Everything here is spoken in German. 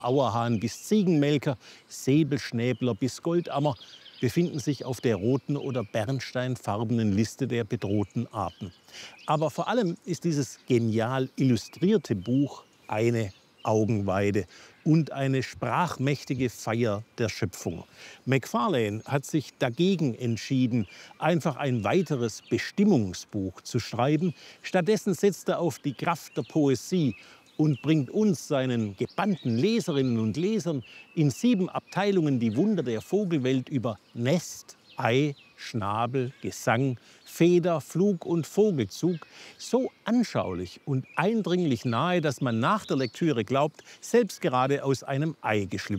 Auerhahn bis Ziegenmelker, Säbelschnäbler bis Goldammer befinden sich auf der roten oder bernsteinfarbenen Liste der bedrohten Arten. Aber vor allem ist dieses genial illustrierte Buch eine Augenweide und eine sprachmächtige Feier der Schöpfung. Macfarlane hat sich dagegen entschieden, einfach ein weiteres Bestimmungsbuch zu schreiben. Stattdessen setzt er auf die Kraft der Poesie und bringt uns, seinen gebannten Leserinnen und Lesern, in 7 Abteilungen die Wunder der Vogelwelt über Nest, Ei, Schnabel, Gesang, Feder, Flug und Vogelzug so anschaulich und eindringlich nahe, dass man nach der Lektüre glaubt, selbst gerade aus einem Ei geschlüpft